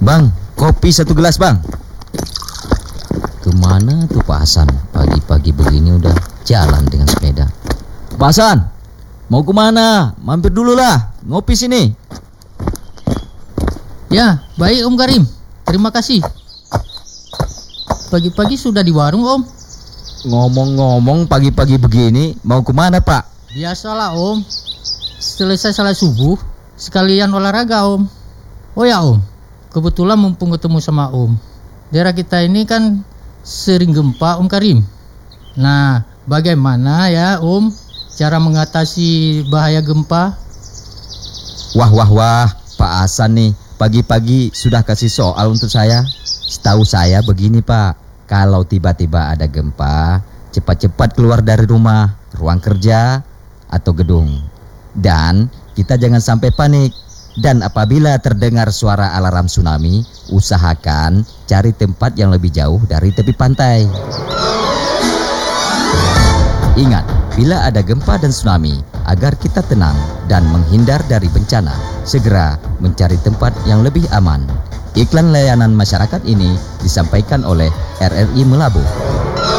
Bang, kopi 1 gelas bang. Kemana tuh Pak Hasan? Pagi-pagi begini udah jalan dengan sepeda. Pak Hasan, mau kemana? Mampir dulu lah, ngopi sini. Ya, baik Om Karim. Terima kasih. Pagi-pagi sudah di warung Om. Ngomong-ngomong pagi-pagi begini, mau kemana Pak? Biasalah Om. Selesai salat subuh, sekalian olahraga Om. Oh ya Om, kebetulan mumpung ketemu sama Om. Daerah kita ini kan sering gempa Om Karim. Nah, bagaimana ya Om cara mengatasi bahaya gempa? Wah, Pak Hasan nih pagi-pagi sudah kasih soal untuk saya. Setahu saya begini Pak, kalau tiba-tiba ada gempa, cepat-cepat keluar dari rumah, ruang kerja, atau gedung. Dan kita jangan sampai panik. Dan apabila terdengar suara alarm tsunami, usahakan cari tempat yang lebih jauh dari tepi pantai. Ingat, bila ada gempa dan tsunami, agar kita tenang dan menghindar dari bencana, segera mencari tempat yang lebih aman. Iklan layanan masyarakat ini disampaikan oleh RRI Melabuh.